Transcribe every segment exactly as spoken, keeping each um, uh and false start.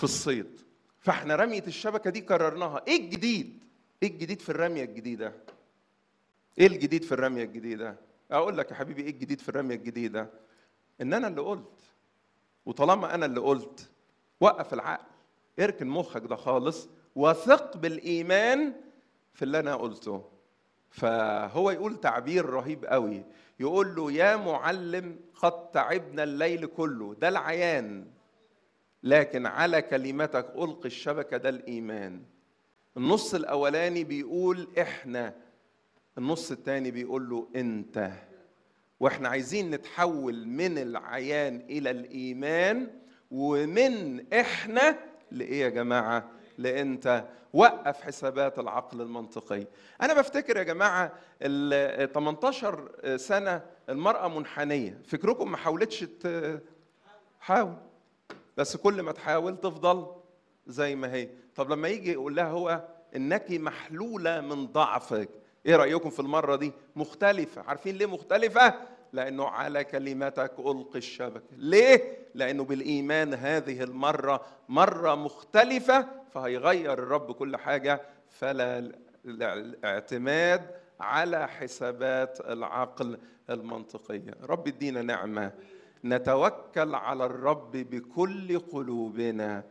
في الصيد. فاحنا رمية الشبكة دي كررناها. ايه الجديد؟ ايه الجديد في الرمية الجديدة؟ ايه الجديد في الرمية الجديدة؟ اقول لك يا حبيبي ايه الجديد في الرمية الجديدة؟ ان انا اللي قلت. وطالما انا اللي قلت، وقف العقل، اركن مخك ده خالص، وثق بالايمان في اللي انا قلته. فهو يقول تعبير رهيب قوي، يقول له يا معلم قد تعبنا الليل كله، ده العيان، لكن على كلمتك ألقي الشبكة، ده الإيمان. النص الأولاني بيقول إحنا، النص الثاني بيقول له أنت. وإحنا عايزين نتحول من العيان إلى الإيمان، ومن إحنا لإيه يا جماعة؟ لأنت. وقف حسابات العقل المنطقي. أنا بفتكر يا جماعة ال تمنتاشر سنة المرأة منحنية، فكركم ما حاولتش تحاول، بس كل ما تحاول تفضل زي ما هي. طب لما يجي يقول لها هو إنك محلولة من ضعفك، إيه رأيكم في المرة دي؟ مختلفة. عارفين ليه مختلفة؟ لأنه على كلمتك ألقي الشبكة. ليه؟ لأنه بالإيمان هذه المرة مرة مختلفة، فهيغير الرب كل حاجة. فلا الاعتماد على حسابات العقل المنطقية. رب يدينا نعمة نتوكل على الرب بكل قلوبنا،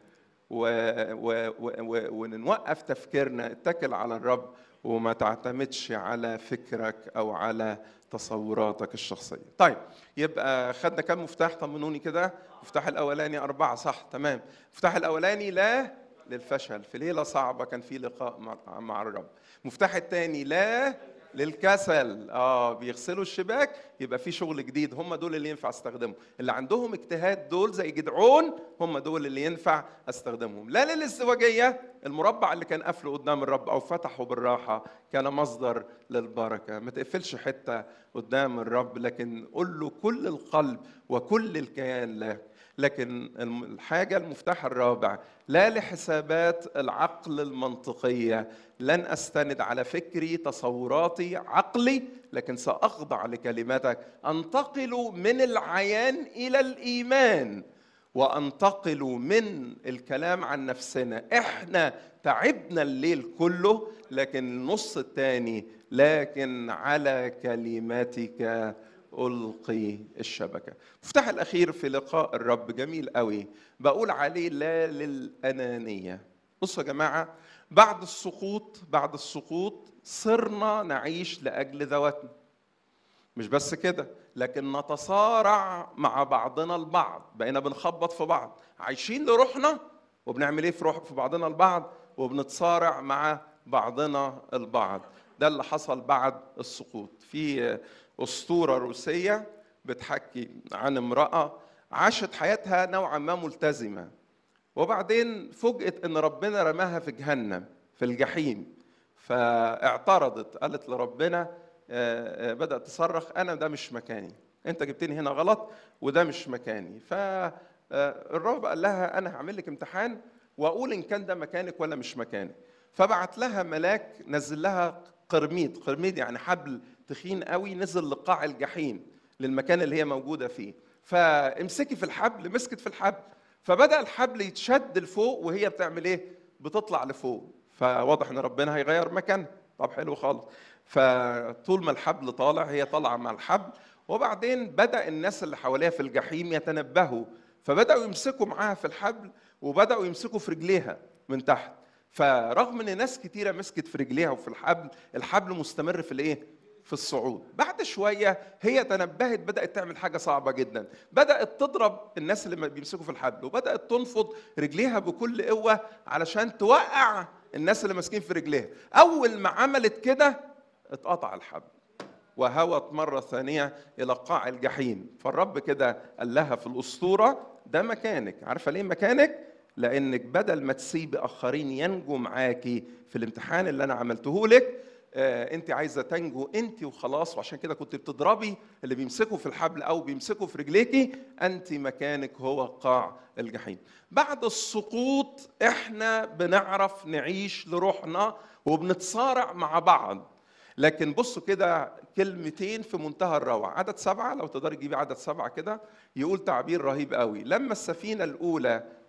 ونوقف تفكيرنا، اتكل على الرب وما تعتمدش على فكرك أو على تصوراتك الشخصية. طيب، يبقى خدنا كم مفتاح؟ طمنوني كده. مفتاح الأولاني أربعة، صح؟ تمام. مفتاح الأولاني لا للفشل، في ليلة صعبة كان في لقاء مع الرب. مفتاح الثاني لا للكسل، اه بيغسلوا الشباك، يبقى في شغل جديد. هم دول اللي ينفع استخدمهم، اللي عندهم اجتهاد دول زي جدعون، هم دول اللي ينفع استخدمهم. لا للازدواجيه، المربع اللي كان قافله قدام الرب او فتحه بالراحه كان مصدر للبركه. ما تقفلش حته قدام الرب، لكن قل له كل القلب وكل الكيان له. لكن الحاجة المفتاح الرابع، لا لحسابات العقل المنطقية، لن أستند على فكري تصوراتي عقلي، لكن سأخضع لكلماتك. أنتقل من العيان إلى الإيمان، وأنتقل من الكلام عن نفسنا إحنا تعبنا الليل كله، لكن النص الثاني لكن على كلماتك ألقي الشبكة. مفتاح الأخير في لقاء الرب جميل قوي، بقول عليه لا للأنانية. بصوا يا جماعة، بعد السقوط بعد السقوط صرنا نعيش لأجل ذواتنا. مش بس كده، لكن نتصارع مع بعضنا البعض، بقينا بنخبط في بعض، عايشين لروحنا وبنعمل ايه في روح في بعضنا البعض، وبنتصارع مع بعضنا البعض. ده اللي حصل بعد السقوط. في أسطورة روسية بتحكي عن امرأة عاشت حياتها نوعا ما ملتزمة، وبعدين فوجئت ان ربنا رماها في جهنم، في الجحيم. فاعترضت، قالت لربنا، بدأت تصرخ، انا ده مش مكاني، انت جبتني هنا غلط وده مش مكاني. فالرب قال لها انا هعمل لك امتحان واقول ان كان ده مكانك ولا مش مكانك. فبعت لها ملاك نزل لها قرميد، قرميد يعني حبل تخين قوي، نزل لقاع الجحيم للمكان اللي هي موجودة فيه. فامسكي في الحبل، مسكت في الحبل، فبدأ الحبل يتشد لفوق وهي بتعمل ايه؟ بتطلع لفوق. فواضح ان ربنا هيغير مكانها. طب حلو خالص. فطول ما الحبل طالع هي طالعه مع الحبل، وبعدين بدأ الناس اللي حواليها في الجحيم يتنبهوا، فبدأوا يمسكوا معاها في الحبل، وبدأوا يمسكوا في رجليها من تحت. فرغم ان ناس كتيره مسكت في رجليها وفي الحبل، الحبل مستمر في الايه؟ في الصعود. بعد شويه هي تنبهت، بدأت تعمل حاجه صعبه جدا، بدأت تضرب الناس اللي بيمسكوا في الحبل، وبدأت تنفض رجليها بكل قوه علشان توقع الناس اللي ماسكين في رجليها. اول ما عملت كده اتقطع الحبل وهوت مرة ثانية إلى قاع الجحيم. فالرب كده قال لها في الأسطورة ده مكانك. عارفة ليه مكانك؟ لأنك بدل ما تسيب آخرين ينجوا معاكي في الامتحان اللي أنا عملته لك، آه أنت عايزة تنجو أنت وخلاص، وعشان كده كنت بتضربي اللي بيمسكوا في الحبل أو بيمسكوا في رجليكي. أنت مكانك هو قاع الجحيم. بعد السقوط إحنا بنعرف نعيش لروحنا وبنتصارع مع بعض. لكن بصوا كده كلمتين في منتهى الروعة. عدد سبعة، لو تقدر تجيبي عدد سبعة كده، يقول تعبير رهيب قوي. لما السفينة الأولى